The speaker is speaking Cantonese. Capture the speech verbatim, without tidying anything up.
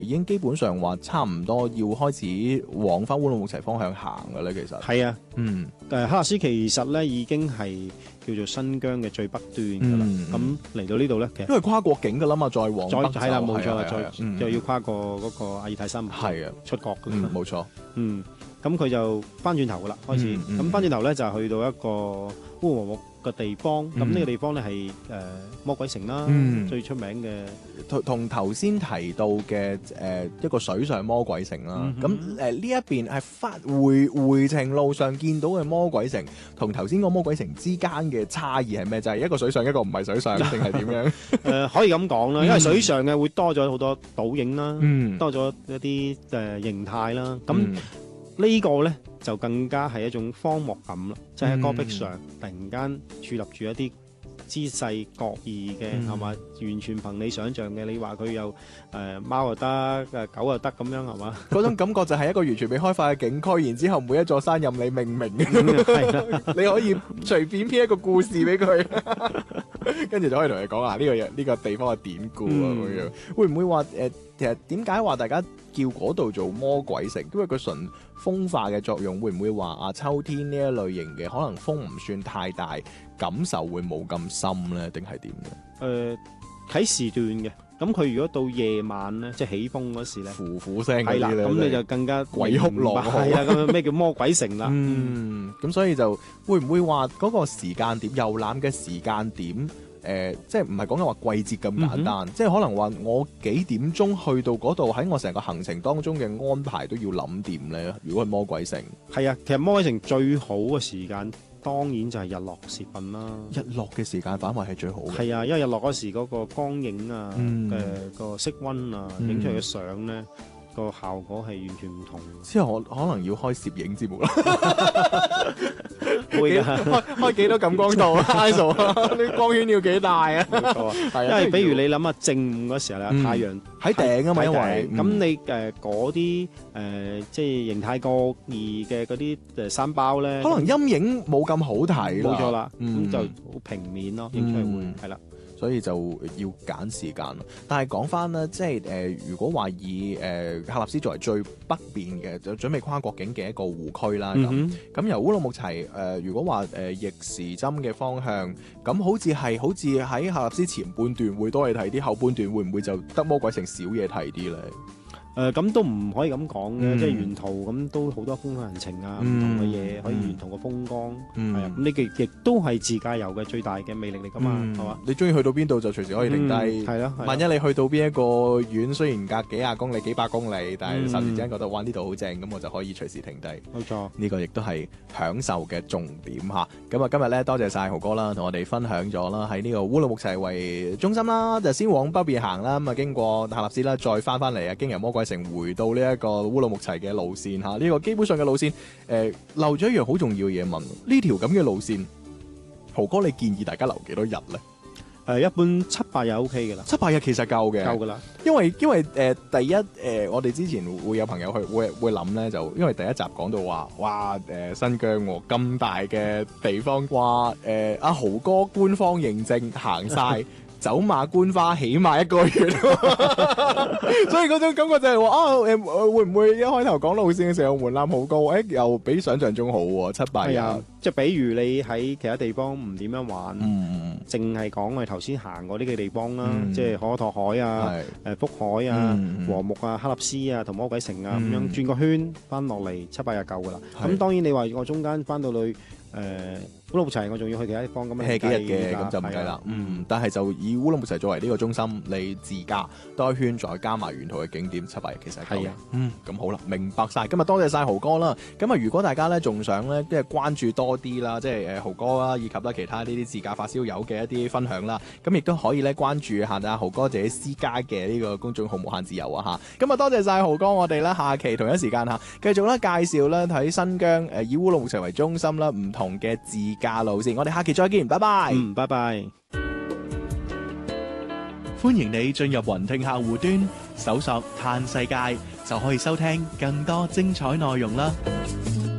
已經基本上話差唔多要開始往翻烏魯木齊方向行嘅咧。其實係啊， 嗯， 誒喀納斯其實咧已經係叫做新疆嘅最北端㗎啦。咁嚟、 嗯、 到呢度咧，其實因為跨國境㗎啦嘛，再往再北係啦，冇錯啦， 係啊再嗯就要跨過嗰個阿爾泰山脈， 係啊， 出國㗎嗯， 嘛。 冇錯， 嗯，咁佢就翻轉頭噶啦，開始嗯嗯咁翻轉頭咧就去到一個烏魯木嘅地方。咁呢、 嗯個地方咧係誒魔鬼城啦， 嗯最出名嘅。 同同頭先提到嘅誒、呃、一個水上魔鬼城啦，咁誒呢一邊係翻回回程路上見到嘅魔鬼城，同頭先個魔鬼城之間嘅差異係咩？就係、是、一個水上，一個唔係水上，定係點樣？ 誒、呃、可以咁講啦，因為水上嘅會多咗好多倒影啦， 嗯， 多咗一啲誒、呃、形態啦。咁、 嗯、 呢個咧就更加係一種荒漠感啦，就係、是、戈壁上突然間矗立住一啲姿勢各異嘅係嘛，完全憑你想象嘅。你話佢有誒貓又得，誒狗又得咁樣係嘛？ 嗰種感覺就係一個完全未開發嘅景區，然之後每一座山任你命名嘅， 係啦， 你可以隨便編一個故事俾佢，跟住就可以同你講啊呢個嘢呢、呢個地方嘅典故啊咁樣。會唔會話誒、呃？其實點解話大家叫嗰度做魔鬼城？因為佢純風化嘅作用，會唔會話啊秋天呢一類型嘅可能風唔算太大，感受會冇咁深咧？定係點嘅？ 誒睇時段嘅。咁佢如果到夜晚咧，即係起風嗰時咧， 呼呼聲嗰係啦， 啲咧， 咁你就更加鬼哭狼嚎係啦，咁樣咩叫魔鬼城啦？ 嗯，咁所以就會唔會話嗰個時間點遊覽嘅時間點？誒、呃，即係唔係講緊話季節咁簡單，嗯、即係可能話我幾點鐘去到嗰度，喺我成個行程當中嘅安排都要諗掂咧。如果係魔鬼城， 係啊，其實魔鬼城最好嘅時間當然就係日落時分啦。 日落嘅時間反為係最好嘅。 係啊，因為日落嗰時嗰個光影啊，誒、 嗯呃嗰個色溫啊，影、嗯、出嚟嘅相咧，個效果係完全唔同。 之後我可能要開攝影節目啦。 會㗎， 開開幾多感光度啊？I S O 啊，啲光圈要幾大啊？ 冇錯啊，係啊，因為比如你諗下正午嗰時候咧，嗯、太陽喺頂啊嘛，因為咁、嗯、你誒嗰啲誒即係形態各異嘅嗰啲誒山包咧， 可能陰影冇咁好睇。 冇錯啦，咁、 嗯、 就好平面咯，影出嚟會係啦。 所以就要揀時間。但係講翻啦，即係誒、呃，如果話以誒、呃、喀納斯作為最北邊嘅，就準備跨國境嘅一個湖區啦。咁咁、嗯、由烏魯木齊誒、呃，如果話誒、呃、逆時針嘅方向，咁好似係好似喺喀納斯前半段會多嘢睇啲，後半段會唔會就得魔鬼城少嘢睇啲咧？ 誒咁、呃、都唔可以咁講嘅， 嗯、 即係沿途咁都好多風土人情啊，唔、嗯、同嘅嘢可以沿途嘅風光，係、嗯、啊，咁呢個亦都係自駕遊嘅最大嘅魅力嚟噶嘛，係嘛、嗯？ 你中意去到邊度就隨時可以停低， 係咯、嗯。 萬一你去到邊一個縣，雖然隔幾廿公里、幾百公里，但係霎時之間覺得哇呢度好正，咁我就可以隨時停低。 冇錯， 呢個亦都係享受嘅重點嚇。咁啊，今日咧多謝晒豪哥啦，同我哋分享咗啦，喺呢個烏魯木齊為中心啦，就先往北邊行啦，咁啊經過喀納斯啦，再翻翻嚟啊，經由魔鬼城回到呢一個烏魯木齊嘅路線嚇，呢、這個基本上嘅路線，誒、呃、漏咗一樣好重要嘅嘢問，呢條咁嘅路線，豪哥你建議大家留幾多日咧？誒、 呃，一般七八日 O K 嘅啦， 七八日其實夠嘅， 夠噶啦。因為因為誒、呃、第一誒、呃，我哋之前會有朋友去會會諗咧，就因為第一集講到話，哇誒、呃、新疆喎咁大嘅地方，話誒阿豪哥官方認證行晒。走馬觀花起碼一個月，所以嗰種感覺就係、是、話啊誒、呃、會唔會一開頭講路線嘅時候門檻好高？誒、欸、又比想象中好喎，七八日。 即係比如你喺其他地方唔點樣玩，淨係講我哋頭先行過呢個地方啦，嗯、即係可可托海啊、誒福海啊、嗯、禾木啊、喀納斯啊同魔鬼城啊咁、嗯、樣轉個圈翻落嚟七八日夠噶啦。咁當然你話我中間翻到去。誒烏魯木齊，我仲要去其他地方咁樣， 係幾日嘅咁就唔計啦。嗯，但係就以烏魯木齊作為呢個中心，你自駕多一圈，再加埋沿途嘅景點，七八日其實係夠嘅。嗯，咁好啦，明白晒。今日多謝晒豪哥啦。咁啊，如果大家咧仲想咧即係關注多啲啦，即係誒豪哥啦，以及啦其他呢啲自駕發燒友嘅一啲分享啦，咁亦都可以咧關注下阿豪哥自己私家嘅呢個公眾號無限自由啊嚇。咁啊，多謝晒豪哥，我哋咧下期同一時間嚇繼續咧介紹咧喺新疆誒以烏魯木齊為中心啦，唔同嘅自駕路線，我哋下期再見，拜拜。 嗯，拜拜。 歡迎你進入雲聽客戶端，搜索嘆世界，就可以收聽更多精彩內容啦。